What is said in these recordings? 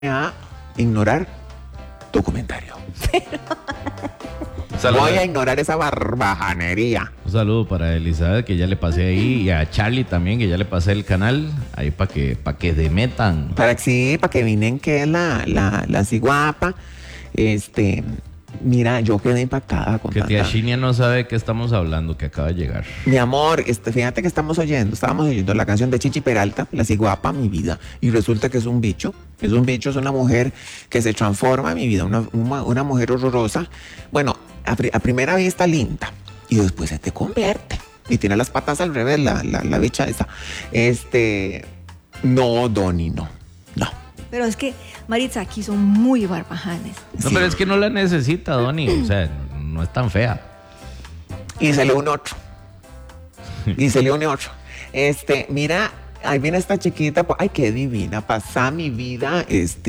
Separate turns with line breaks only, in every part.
a ignorar tu comentario.
Saludos.
Voy a ignorar esa barbajanería.
Un saludo para Elizabeth, que ya le pasé ahí, y a Charlie también, que ya le pasé el canal, ahí para que demetan.
Para que vinen que es la ciguapa. Mira, yo quedé impactada con
Que tía
tanta...
Shinia no sabe de qué estamos hablando, que acaba de llegar.
Mi amor, fíjate que estábamos oyendo la canción de Chichi Peralta, La Ciguapa, mi vida, y resulta que es un bicho, es una mujer que se transforma, mi vida, una mujer horrorosa, bueno, a primera vista linda, y después se te convierte, y tiene las patas al revés, la bicha esa, no, Donny, no.
Pero es que, Maritza, aquí son muy barbajanes.
No,
Sí.
pero es que no la necesita, Donny, o sea, no es tan fea.
Y se le une otro. Mira, ahí viene esta chiquita, ay, qué divina, pasa mi vida,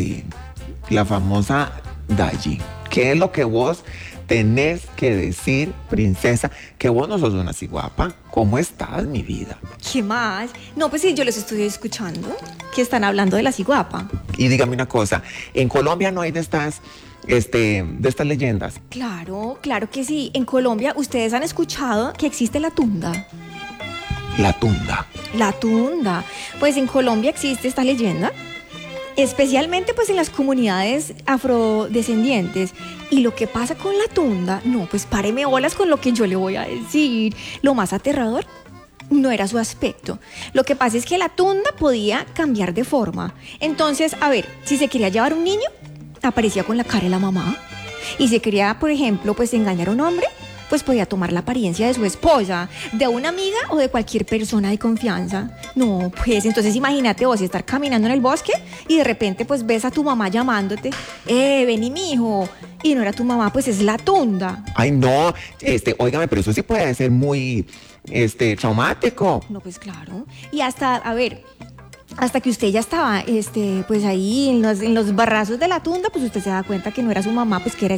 la famosa Dayi. ¿Qué es lo que vos tenés que decir, princesa? Que vos no sos una ciguapa. ¿Cómo estás, mi vida?
¿Qué más? No, pues sí, yo los estoy escuchando, que están hablando de la ciguapa.
Y dígame una cosa, en Colombia no hay de estas leyendas.
Claro, claro que sí. En Colombia, ¿ustedes han escuchado que existe la tunda?
La tunda.
La tunda. Pues en Colombia existe esta leyenda, especialmente pues en las comunidades afrodescendientes. Y lo que pasa con la tunda, no, pues páreme bolas con lo que yo le voy a decir. Lo más aterrador no era su aspecto. Lo que pasa es que la tunda podía cambiar de forma. Entonces, a ver, si se quería llevar un niño, aparecía con la cara de la mamá. Y si quería, por ejemplo, pues engañar a un hombre, pues podía tomar la apariencia de su esposa, de una amiga o de cualquier persona de confianza. No, pues entonces imagínate vos estar caminando en el bosque y de repente pues ves a tu mamá llamándote, vení mijo, y no era tu mamá, pues es la tunda.
Ay, no, óigame, pero eso sí puede ser muy, traumático.
No, pues claro. Y hasta, a ver, hasta que usted ya estaba, pues ahí en los barrazos de la tunda, pues usted se da cuenta que no era su mamá, pues que era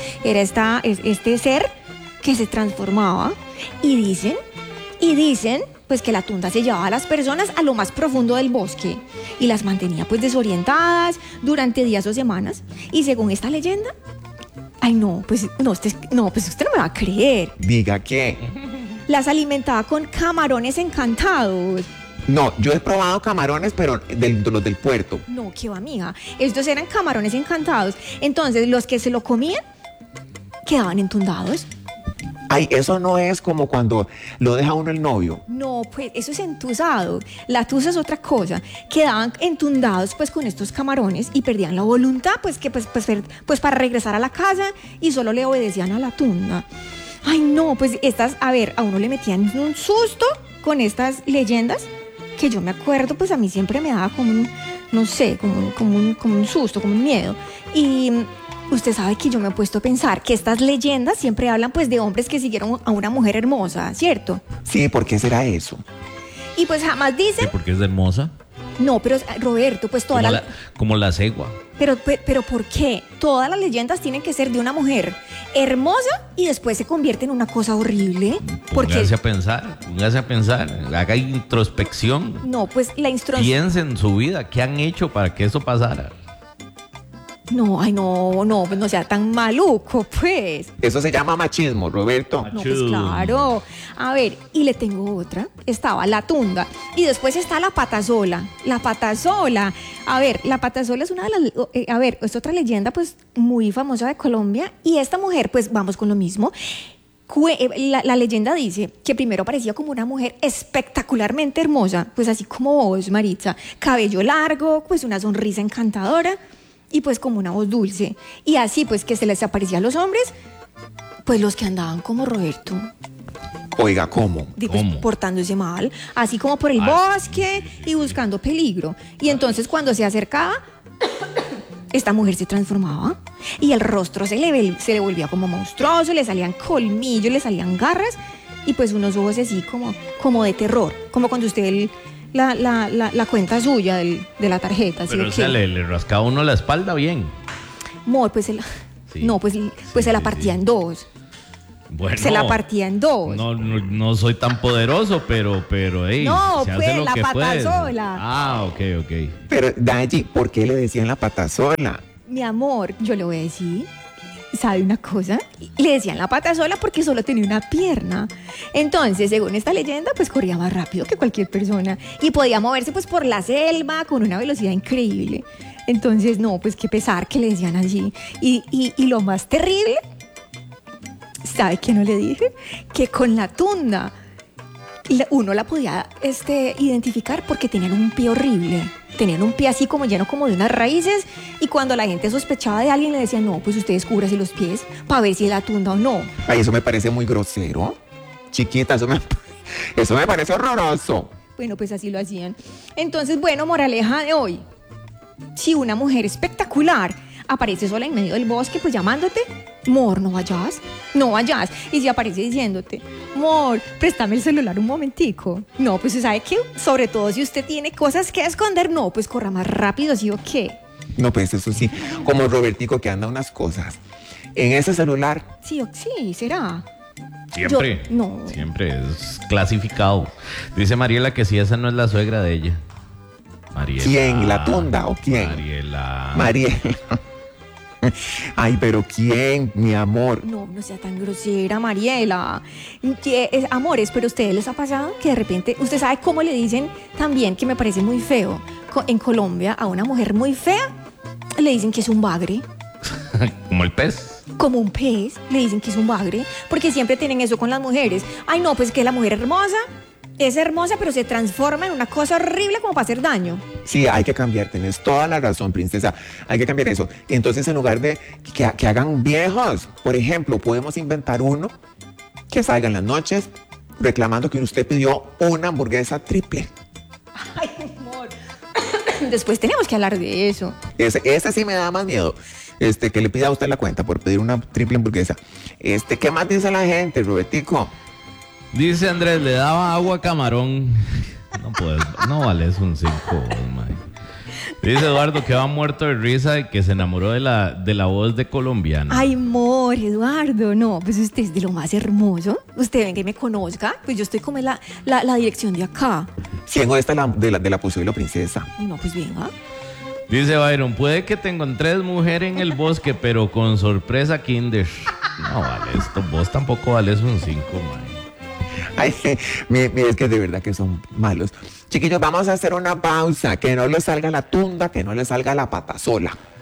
este ser que se transformaba. Y dicen, pues que la tunda se llevaba a las personas a lo más profundo del bosque y las mantenía pues desorientadas durante días o semanas. Y según esta leyenda, ay no, pues usted no me va a creer.
Diga que.
Las alimentaba con camarones encantados.
No, yo he probado camarones, pero de los del puerto.
No, qué va, mija. Estos eran camarones encantados. Entonces, los que se lo comían quedaban entundados.
Ay, eso no es como cuando lo deja uno el novio.
No, pues eso es entusado. La tusa es otra cosa. Quedaban entundados pues con estos camarones y perdían la voluntad pues para regresar a la casa y solo le obedecían a la tunda. Ay, no, pues a uno le metían un susto con estas leyendas que yo me acuerdo, pues a mí siempre me daba como un, no sé, como un susto, como un miedo. Y usted sabe que yo me he puesto a pensar que estas leyendas siempre hablan pues de hombres que siguieron a una mujer hermosa, ¿cierto?
Sí, ¿por qué será eso?
Y pues jamás dicen...
¿Sí, porque es hermosa?
No, pero Roberto, pues toda
como la cegua.
Pero ¿por qué? Todas las leyendas tienen que ser de una mujer hermosa y después se convierte en una cosa horrible.
Póngase a pensar, haga introspección.
No, pues la introspección...
Piense en su vida, ¿qué han hecho para que eso pasara?
No, ay, no, pues no sea tan maluco, pues.
Eso se llama machismo, Roberto.
No, pues claro. A ver, y le tengo otra. Estaba la tunda y después está la patasola. La patasola. A ver, la patasola es una de las... es otra leyenda pues muy famosa de Colombia. Y esta mujer, pues vamos con lo mismo. La leyenda dice que primero parecía como una mujer espectacularmente hermosa, pues así como vos, Maritza. Cabello largo, pues una sonrisa encantadora y pues como una voz dulce. Y así pues que se les aparecía a los hombres, pues los que andaban como Roberto.
Oiga, ¿cómo?
¿Cómo?
Portándose mal, así como por el bosque y buscando peligro. Y entonces cuando se acercaba, esta mujer se transformaba y el rostro se le volvía como monstruoso, le salían colmillos, le salían garras y pues unos ojos así como de terror, como cuando usted la cuenta suya de la tarjeta.
Pero o sea, le rascaba uno la espalda bien.
Amor, pues
Sí.
no, pues se la partía en dos.
Bueno,
se la partía en dos.
No soy tan poderoso, pero hey,
No,
se
pues,
hace lo
la
que
pata
puede.
sola.
Ah, ok.
Pero, Dayi, ¿por qué le decían la pata sola?
Mi amor, yo le voy a decir, ¿sabe una cosa? Le decían la pata sola porque solo tenía una pierna. Entonces, según esta leyenda, pues corría más rápido que cualquier persona y podía moverse pues por la selva con una velocidad increíble. Entonces, no, pues qué pesar que le decían así. Y lo más terrible, ¿sabe qué no le dije? Que con la tunda uno la podía identificar porque tenían un pie horrible. Tenían un pie así como lleno como de unas raíces y cuando la gente sospechaba de alguien le decían, no, pues usted descúbrase los pies para ver si es la tunda o no.
Ay, eso me parece muy grosero. Chiquita, eso me parece horroroso.
Bueno, pues así lo hacían. Entonces, bueno, moraleja de hoy. Si una mujer espectacular aparece sola en medio del bosque, pues llamándote, mor, no vayas. Y si aparece diciéndote, mor, préstame el celular un momentico. No, pues ¿sabe qué? Sobre todo si usted tiene cosas que esconder, no, pues corra más rápido, ¿sí o qué?
No, pues eso sí, como Robertico que anda unas cosas. En ese celular.
Sí, será.
Siempre.
No.
Siempre es clasificado. Dice Mariela que si esa no es la suegra de ella. Mariela.
¿Quién? ¿La tunda o quién? Mariela. Ay, pero ¿quién, mi amor?
No sea tan grosera, Mariela. Amores, pero a ustedes les ha pasado que de repente, usted sabe cómo le dicen también, que me parece muy feo, en Colombia a una mujer muy fea, le dicen que es un bagre.
Como el pez.
Como un pez, le dicen que es un bagre, porque siempre tienen eso con las mujeres. Ay, no, pues que la mujer hermosa es hermosa, pero se transforma en una cosa horrible como para hacer daño.
Sí, hay que cambiar, tienes toda la razón, princesa. Hay que cambiar eso. Entonces, en lugar de que hagan viejos, por ejemplo, podemos inventar uno que salga en las noches reclamando que usted pidió una hamburguesa triple.
Ay, amor. Después tenemos que hablar de eso.
Ese sí me da más miedo. Que le pida a usted la cuenta por pedir una triple hamburguesa. ¿Qué más dice la gente, Robertico?
Dice Andrés, le daba agua a camarón. No vales un 5, man. Dice Eduardo que va muerto de risa y que se enamoró de la voz de colombiana.
Ay, amor, Eduardo, no, pues usted es de lo más hermoso. Usted venga y me conozca, pues yo estoy como en la dirección de acá.
¿Quién es esta de la posible princesa?
No, pues venga.
Dice Byron, puede que te encontres mujer en el bosque, pero con sorpresa kinder. No vale esto, vos tampoco vales un 5, man.
Ay, mire, es que de verdad que son malos. Chiquillos, vamos a hacer una pausa. Que no les salga la tunda, que no les salga la pata sola.